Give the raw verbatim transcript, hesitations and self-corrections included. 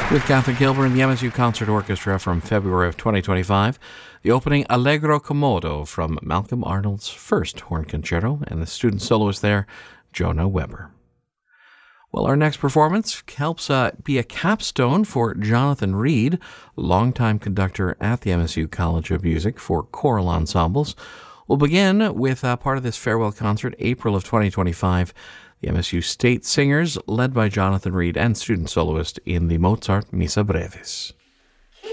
With Catherine Gilbert and the M S U Concert Orchestra from February of twenty twenty-five, the opening Allegro Commodo from Malcolm Arnold's first horn concerto, and the student soloist there, Jonah Weber. Well, our next performance helps uh, be a capstone for Jonathan Reed, longtime conductor at the M S U College of Music for choral ensembles. We'll begin with uh, part of this farewell concert, April of twenty twenty-five, the M S U State Singers, led by Jonathan Reed and student soloist in the Mozart Missa Brevis.